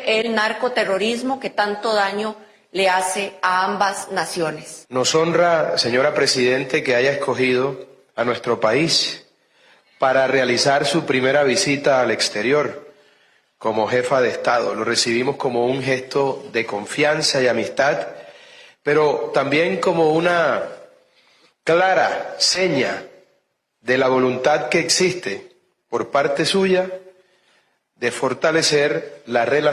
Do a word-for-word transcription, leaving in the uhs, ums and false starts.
el narcoterrorismo que tanto daño le hace a ambas naciones. Nos honra, señora Presidente, que haya escogido a nuestro país para realizar su primera visita al exterior como jefa de Estado. Lo recibimos como un gesto de confianza y amistad, pero también como una clara seña de la voluntad que existe por parte suya de fortalecer la relación